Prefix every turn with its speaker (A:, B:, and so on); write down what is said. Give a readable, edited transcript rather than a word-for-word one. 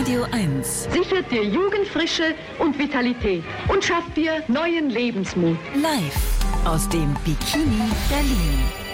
A: Radio 1
B: sichert dir Jugendfrische und Vitalität und schafft dir neuen Lebensmut.
A: live aus dem Bikini Berlin.